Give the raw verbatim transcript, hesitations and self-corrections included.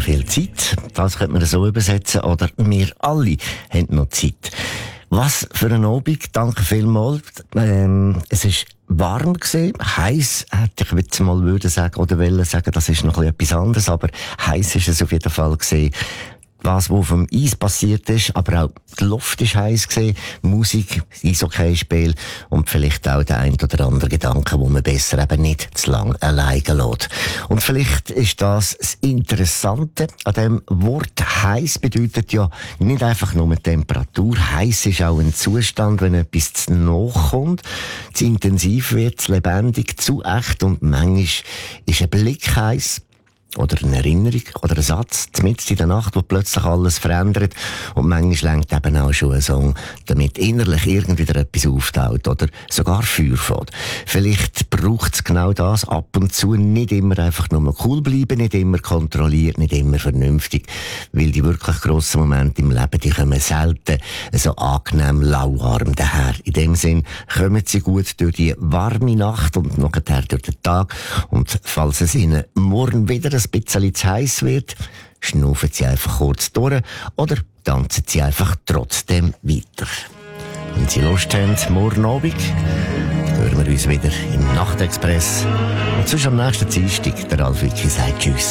noch viel Zeit. Das könnte man so übersetzen. Oder wir alle haben noch Zeit. Was für ein Abend. Danke vielmals. Ähm, es ist warm gewesen. Heiß hätte ich jetzt mal würde sagen, oder wollen sagen, das ist noch etwas anderes. Aber heiß ist es auf jeden Fall gewesen. Was, was auf dem Eis passiert ist, aber auch die Luft ist heiß gewesen, Musik, Eishockeyspiel und vielleicht auch der ein oder andere Gedanke, wo man besser eben nicht zu lang alleine lässt. Und vielleicht ist das das Interessante an dem Wort. Heiß bedeutet ja nicht einfach nur Temperatur. Heiß ist auch ein Zustand, wenn etwas zu nahe kommt, zu intensiv wird, zu lebendig, zu echt und manchmal ist ein Blick heiß. Oder eine Erinnerung, oder ein Satz, mitten in der Nacht, wo plötzlich alles verändert. Und manchmal lenkt eben auch schon ein Song, damit innerlich irgendwie wieder etwas auftaucht, oder sogar Feuer fährt. Vielleicht braucht es genau das ab und zu, nicht immer einfach nur cool bleiben, nicht immer kontrolliert, nicht immer vernünftig. Weil die wirklich grossen Momente im Leben, die kommen selten so angenehm lauwarm daher. In dem Sinn kommen sie gut durch die warme Nacht und nachher durch den Tag. Und falls es ihnen morgen wieder ein bisschen zu heiß wird, schnaufen sie einfach kurz durch oder tanzen sie einfach trotzdem weiter. Wenn Sie Lust haben, morgen Abend, hören wir uns wieder im Nachtexpress. Und sonst am nächsten Dienstag, der Ralf Wicki sagt Tschüss.